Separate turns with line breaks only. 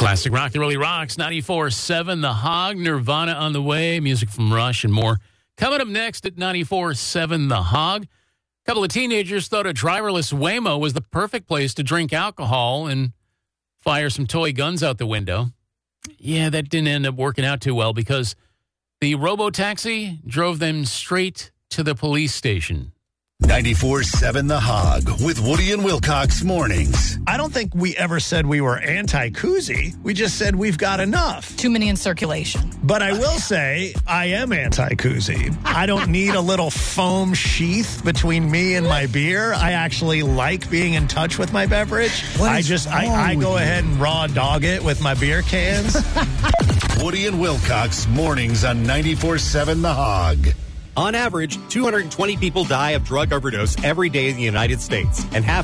Classic rock that really rocks. 94.7 The Hog, Nirvana on the way, music from Rush and more. Coming up next at 94.7 The Hog, a couple of teenagers thought a driverless Waymo was the perfect place to drink alcohol and fire some toy guns out the window. Yeah, that didn't end up working out too well because the robo-taxi drove them straight to the police station.
94.7 The Hog with Woody and Wilcox mornings.
I don't think we ever said we were anti-koozie. We just said we've got enough.
Too many in circulation.
But I will say I am anti-koozie. I don't need a little foam sheath between me and my beer. I actually like being in touch with my beverage. I go ahead and raw dog it with my beer cans.
Woody and Wilcox mornings on 94.7 The Hog.
On average, 220 people die of drug overdose every day in the United States, and half